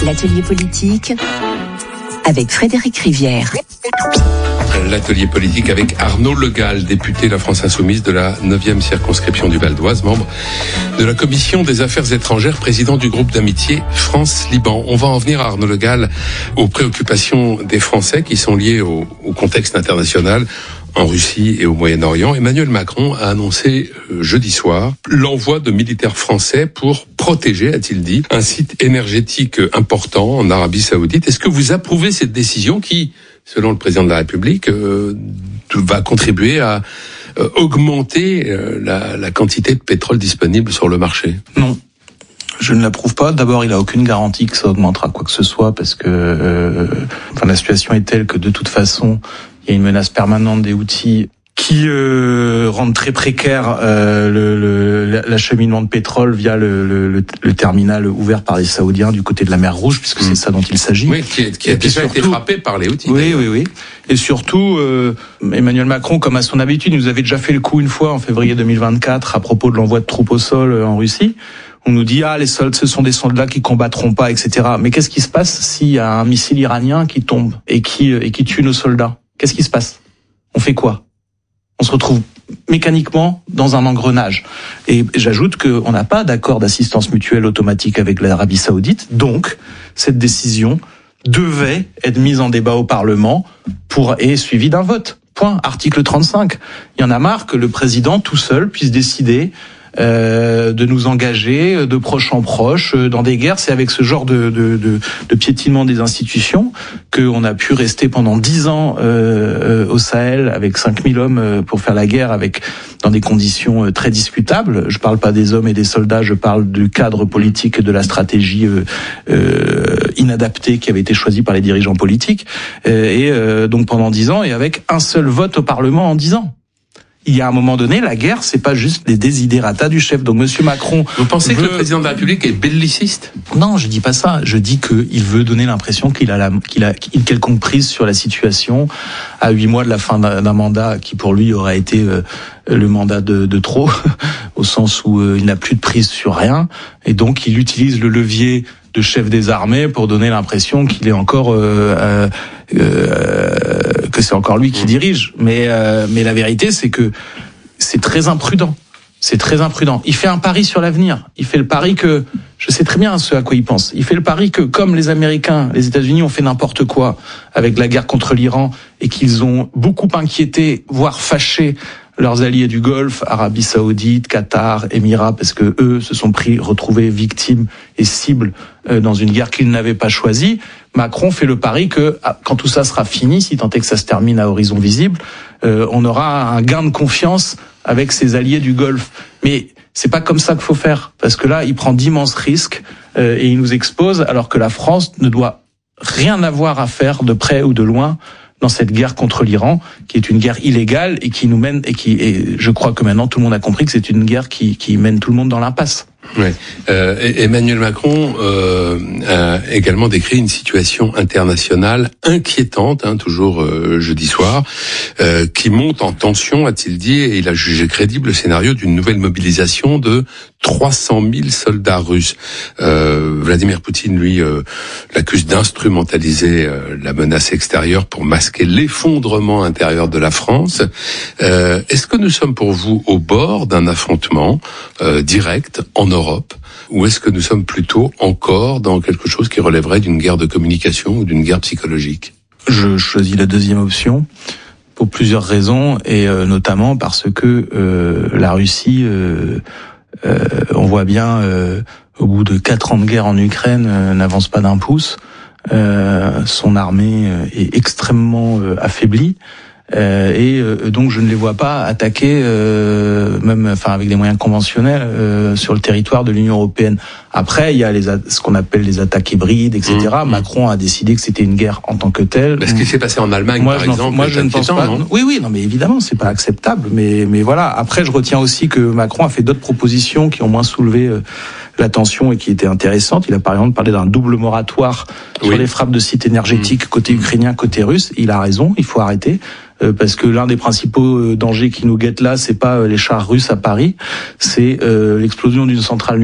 L'atelier politique avec Frédéric Rivière. L'atelier politique avec Arnaud Le Gall, député La France Insoumise de la 9e circonscription du Val d'Oise, membre de la commission des affaires étrangères, président du groupe d'amitié France-Liban. On va en venir, Arnaud Le Gall, aux préoccupations des Français qui sont liées au contexte international en Russie et au Moyen-Orient. Emmanuel Macron a annoncé jeudi soir l'envoi de militaires français pour protéger, a-t-il dit, un site énergétique important en Arabie Saoudite. Est-ce que vous approuvez cette décision qui, selon le président de la République, va contribuer à augmenter la quantité de pétrole disponible sur le marché? Non. Je ne l'approuve pas. D'abord, il n'a aucune garantie que ça augmentera quoi que ce soit, parce que la situation est telle que de toute façon, il y a une menace permanente des Houthis qui rendent très précaire l'acheminement de pétrole via le terminal ouvert par les Saoudiens du côté de la mer Rouge, puisque c'est ça dont il s'agit. Oui, qui a déjà été frappé par les Houthis. Oui. Et surtout, Emmanuel Macron, comme à son habitude, nous avait déjà fait le coup une fois en février 2024 à propos de l'envoi de troupes au sol en Russie. On nous dit, les soldats, ce sont des soldats qui combattront pas, etc. Mais qu'est-ce qui se passe s'il y a un missile iranien qui tombe et qui tue nos soldats? Qu'est-ce qui se passe? On fait quoi? On se retrouve mécaniquement dans un engrenage. Et j'ajoute qu'on n'a pas d'accord d'assistance mutuelle automatique avec l'Arabie Saoudite. Donc, cette décision devait être mise en débat au Parlement et suivie d'un vote. Point. Article 35. Il y en a marre que le président tout seul puisse décider de nous engager de proche en proche dans des guerres. C'est avec ce genre de piétinement des institutions qu'on a pu rester pendant 10 ans au Sahel avec 5000 hommes pour faire la guerre dans des conditions très discutables. Je parle pas des hommes et des soldats, je parle du cadre politique et de la stratégie inadaptée qui avait été choisie par les dirigeants politiques. Donc pendant 10 ans et avec un seul vote au Parlement en 10 ans. Il y a un moment donné, la guerre, c'est pas juste les desiderata du chef. Donc, Monsieur Macron. Vous pensez que le président de la République est belliciste? Non, je dis pas ça. Je dis qu'il veut donner l'impression qu'il a une quelconque prise sur la situation à 8 mois de la fin d'un mandat qui, pour lui, aurait été le mandat de trop, au sens où il n'a plus de prise sur rien. Et donc, il utilise le levier de chef des armées pour donner l'impression qu'il est encore que c'est encore lui qui dirige. Mais la vérité, c'est que c'est très imprudent. C'est très imprudent. Il fait un pari sur l'avenir. Il fait le pari que, je sais très bien ce à quoi il pense. Il fait le pari que, comme les Américains, les États-Unis ont fait n'importe quoi avec la guerre contre l'Iran et qu'ils ont beaucoup inquiété, voire fâché leurs alliés du Golfe, Arabie Saoudite, Qatar, Émirats, parce que eux se sont retrouvés victimes et cibles dans une guerre qu'ils n'avaient pas choisie. Macron fait le pari que quand tout ça sera fini, si tant est que ça se termine à horizon visible, on aura un gain de confiance avec ses alliés du Golfe. Mais c'est pas comme ça qu'il faut faire, parce que là, il prend d'immenses risques et il nous expose, alors que la France ne doit rien avoir à faire de près ou de loin dans cette guerre contre l'Iran, qui est une guerre illégale et qui nous mène et je crois que maintenant tout le monde a compris que c'est une guerre qui mène tout le monde dans l'impasse. Ouais. Emmanuel Macron a également décrit une situation internationale inquiétante, toujours jeudi soir, qui monte en tension, a-t-il dit, et il a jugé crédible le scénario d'une nouvelle mobilisation de 300 000 soldats russes. Vladimir Poutine, lui, l'accuse d'instrumentaliser la menace extérieure pour masquer l'effondrement intérieur de la France. Est-ce que nous sommes pour vous au bord d'un affrontement direct en Europe, ou est-ce que nous sommes plutôt encore dans quelque chose qui relèverait d'une guerre de communication ou d'une guerre psychologique? Je choisis la deuxième option pour plusieurs raisons, et notamment parce que la Russie, on voit bien, au bout de 4 ans de guerre en Ukraine, n'avance pas d'un pouce. Son armée est extrêmement affaiblie. Donc je ne les vois pas attaquer avec des moyens conventionnels sur le territoire de l'Union européenne. Après il y a ce qu'on appelle les attaques hybrides, etc. Macron a décidé que c'était une guerre en tant que telle. Ce qui s'est passé en Allemagne, par exemple, moi je ne pense pas. Oui, non mais évidemment c'est pas acceptable. Mais voilà. Après je retiens aussi que Macron a fait d'autres propositions qui ont moins soulevé l'attention et qui étaient intéressantes. Il a par exemple parlé d'un double moratoire sur les frappes de sites énergétiques côté ukrainien, côté russe. Il a raison, il faut arrêter. Parce que l'un des principaux dangers qui nous guettent là, c'est pas les chars russes à Paris, c'est l'explosion d'une centrale